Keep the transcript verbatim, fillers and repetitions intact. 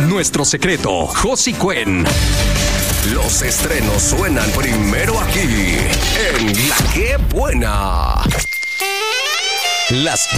Nuestro secreto, Josie Cuen. Los estrenos suenan primero aquí, en La Que Buena. Las